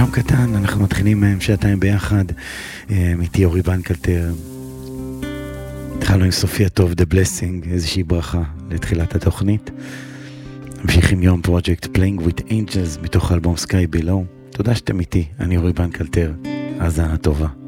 עולם קטן, אנחנו מתחילים שעתיים ביחד, איתי אורי בנקלטר. התחלנו עם סופיה טוב, The Blessing, איזושהי ברכה לתחילת התוכנית. ממשיך עם יום פרויקט Playing with Angels מתוך האלבום Sky Below. תודה שאתם איתי, אני אורי בנקלטר, האזנה טובה.